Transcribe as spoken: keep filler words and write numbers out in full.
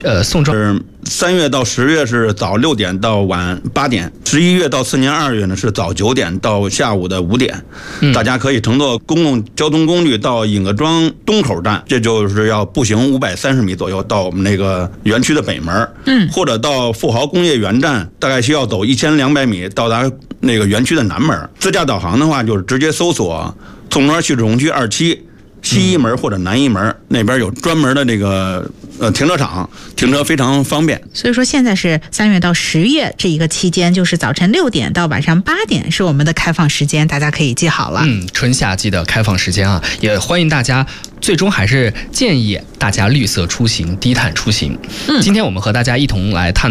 呃，宋庄是三月到十月是早六点到晚八点，十一月到次年二月呢是早九点到下午的五点。嗯、大家可以乘坐公共交通工具到尹各庄东口站，这就是要步行五百三十米左右到我们那个园区的北门。嗯，或者到富豪工业园站，大概需要走一千两百米到达那个园区的南门。自驾导航的话，就是直接搜索宋庄蓄水红区二期。西一门或者南一门、嗯、那边有专门的这个呃停车场，停车非常方便。 所以说现在是三月到十月这一个期间，就是早晨六点到晚上八点是我们的开放时间，大家可以记好了。 嗯，春夏季的开放时间啊，也欢迎大家。最终还是建议大家绿色出行、低碳出行。嗯，今天我们和大家一同来探讨。